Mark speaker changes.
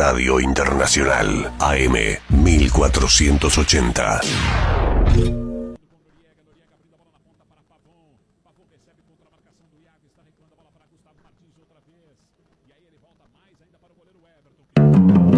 Speaker 1: Radio Internacional, AM 1480.
Speaker 2: Martins outra vez. E aí ele volta mais ainda para o goleiro